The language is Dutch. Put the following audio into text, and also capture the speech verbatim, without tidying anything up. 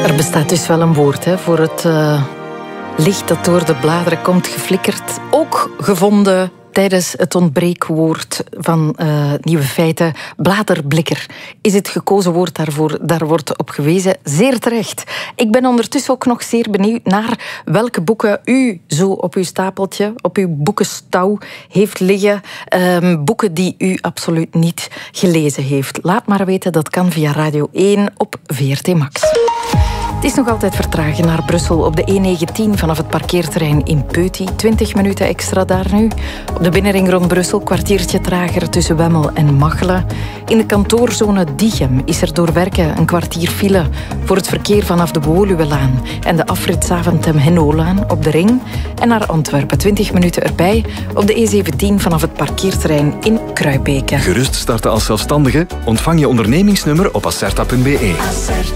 Er bestaat dus wel een woord hè, voor het uh, licht dat door de bladeren komt geflikkerd. Ook gevonden tijdens het ontbreekwoord van uh, Nieuwe Feiten. Bladerblikker is het gekozen woord daarvoor. Daar wordt op gewezen. Zeer terecht. Ik ben ondertussen ook nog zeer benieuwd naar welke boeken u zo op uw stapeltje, op uw boekenstouw heeft liggen. Um, boeken die u absoluut niet gelezen heeft. Laat maar weten, dat kan via Radio één op V R T Max. Het is nog altijd vertragen naar Brussel op de E negentien vanaf het parkeerterrein in Peuty. twintig minuten extra daar nu. Op de binnenring rond Brussel kwartiertje trager tussen Wemmel en Machelen. In de kantoorzone Diegem is er door werken een kwartier file voor het verkeer vanaf de Woluwelaan en de afrit Zaventem-Hennolaan op de ring. En naar Antwerpen twintig minuten erbij op de E zeventien vanaf het parkeerterrein in Kruibeke. Gerust starten als zelfstandige? Ontvang je ondernemingsnummer op acerta punt be.